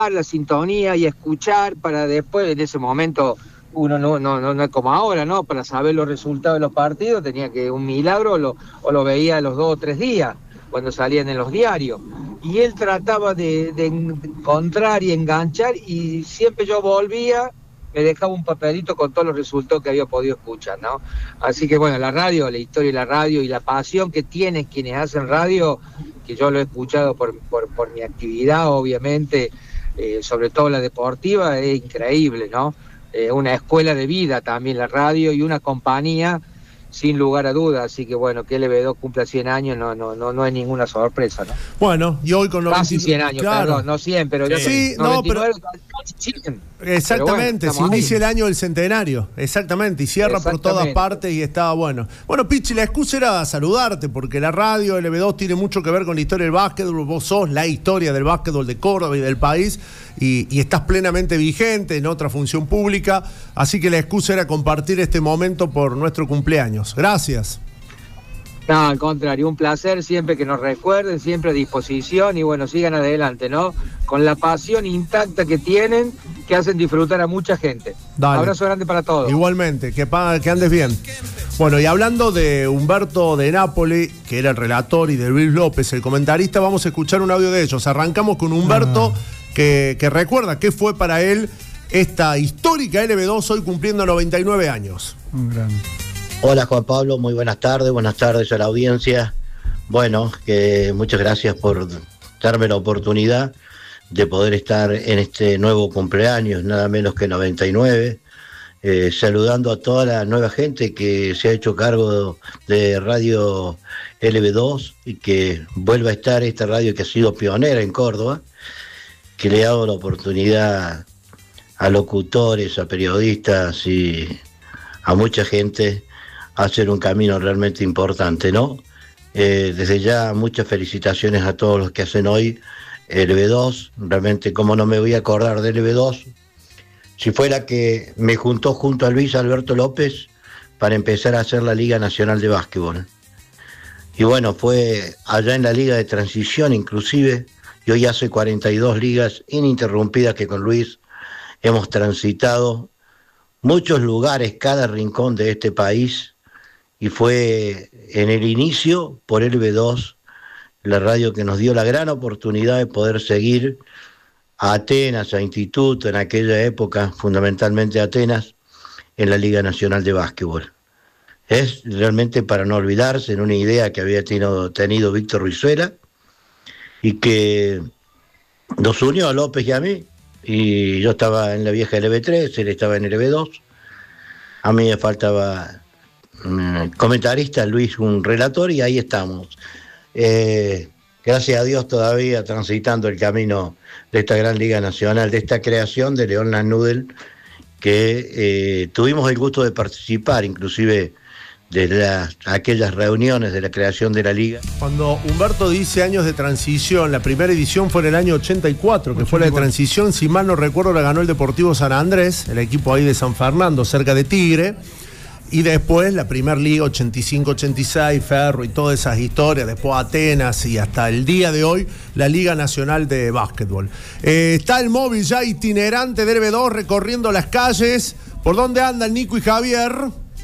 la sintonía y escuchar para después, en ese momento, uno no es como ahora, ¿no? Para saber los resultados de los partidos tenía que un milagro o lo veía a los 2 o 3 días, cuando salían en los diarios. Y él trataba de encontrar y enganchar, y siempre yo volvía, me dejaba un papelito con todos los resultados que había podido escuchar, ¿no? Así que bueno, la radio, la historia de la radio y la pasión que tienen quienes hacen radio, que yo lo he escuchado por mi actividad, obviamente, sobre todo la deportiva, es increíble, ¿no? Una escuela de vida también la radio, y una compañía sin lugar a dudas. Así que bueno, que LB2 cumpla 100 años no es ninguna sorpresa, ¿no? Bueno, y hoy con 90... Casi 100 años, claro. Perdón, no 100, pero... Sí, 99, casi 100. Exactamente, bueno, se inicia el año del centenario, exactamente, y cierra por todas partes y estaba bueno. Bueno, Pichi, la excusa era saludarte, porque la radio LB2 tiene mucho que ver con la historia del básquetbol, vos sos la historia del básquetbol de Córdoba y del país, y estás plenamente vigente en otra función pública, así que la excusa era compartir este momento por nuestro cumpleaños. Gracias. No, al contrario, un placer, siempre que nos recuerden, siempre a disposición, y bueno, sigan adelante, ¿no? Con la pasión intacta que tienen, que hacen disfrutar a mucha gente. Dale. Abrazo grande para todos. Igualmente, que andes bien. Bueno, y hablando de Humberto de Nápoli, que era el relator, y de Luis López, el comentarista, vamos a escuchar un audio de ellos. Arrancamos con Humberto, que recuerda qué fue para él esta histórica LB2, hoy cumpliendo 99 años. Un gran... Hola Juan Pablo, muy buenas tardes a la audiencia. Bueno, que muchas gracias por darme la oportunidad de poder estar en este nuevo cumpleaños, nada menos que 99, saludando a toda la nueva gente que se ha hecho cargo de Radio LB2 y que vuelva a estar esta radio que ha sido pionera en Córdoba, que le ha dado la oportunidad a locutores, a periodistas y a mucha gente hacer un camino realmente importante, ¿no? Desde ya muchas felicitaciones a todos los que hacen hoy LB2, realmente cómo no me voy a acordar de LB2, si fue la que me juntó junto a Luis Alberto López para empezar a hacer la Liga Nacional de Básquetbol. Y bueno, fue allá en la Liga de Transición inclusive, y hoy hace 42 ligas ininterrumpidas que con Luis hemos transitado muchos lugares, cada rincón de este país, y fue en el inicio por LB2, la radio que nos dio la gran oportunidad de poder seguir a Atenas, a Instituto, en aquella época, fundamentalmente a Atenas, en la Liga Nacional de Básquetbol. Es realmente para no olvidarse, en una idea que había tenido Víctor Rizuela, y que nos unió a López y a mí, y yo estaba en la vieja LB3, él estaba en LB2, a mí me faltaba comentarista, Luis un relator, y ahí estamos. Gracias a Dios todavía transitando el camino de esta gran Liga Nacional, de esta creación de León Lanudel, que tuvimos el gusto de participar, inclusive de aquellas reuniones de la creación de la Liga. Cuando Humberto dice años de transición, la primera edición fue en el año 84, que fue la de transición, si mal no recuerdo, la ganó el Deportivo San Andrés, el equipo ahí de San Fernando, cerca de Tigre. Y después la primer liga 85-86, Ferro y todas esas historias, después Atenas y hasta el día de hoy la Liga Nacional de Básquetbol. Está el móvil ya itinerante de LB2 recorriendo las calles. ¿Por dónde andan Nico y Javier?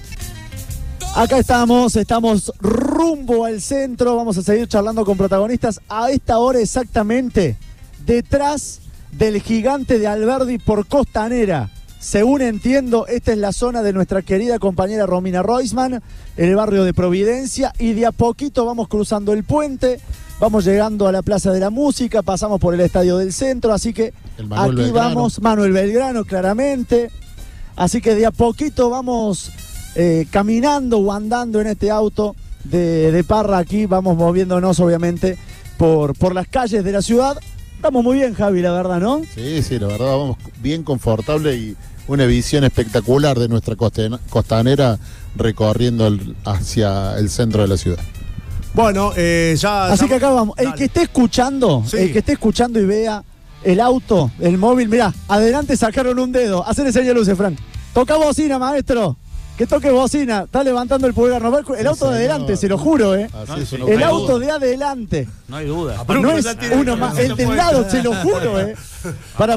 Acá estamos rumbo al centro, vamos a seguir charlando con protagonistas a esta hora exactamente, detrás del Gigante de Alberdi por Costanera. Según entiendo, esta es la zona de nuestra querida compañera Romina Roisman, en el barrio de Providencia, y de a poquito vamos cruzando el puente, vamos llegando a la Plaza de la Música, pasamos por el Estadio del Centro, así que aquí vamos, Manuel Belgrano claramente, así que de a poquito vamos caminando o andando en este auto de Parra aquí, vamos moviéndonos obviamente por las calles de la ciudad. Estamos muy bien, Javi, la verdad, ¿no? Sí, la verdad, vamos bien confortable y una visión espectacular de nuestra costanera recorriendo hacia el centro de la ciudad. Bueno, Así que acá vamos. El que esté escuchando, y vea el auto, el móvil, mirá, adelante sacaron un dedo. Hacer señal luces, Frank. Toca bocina, maestro. Que toque bocina, está levantando el pulgar. No, el auto de adelante, se lo juro, Así es, el auto de adelante. No hay duda. No es uno más, el del lado, se lo juro,